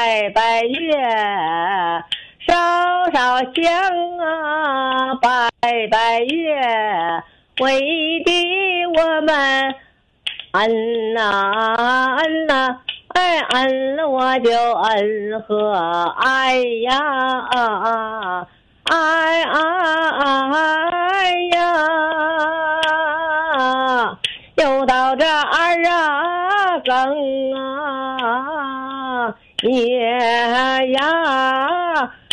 拜拜月，烧烧香啊，拜拜月，为的我们恩呐恩呐，哎恩了我就恩和爱呀，哎呀，又到这二更啊夜呀，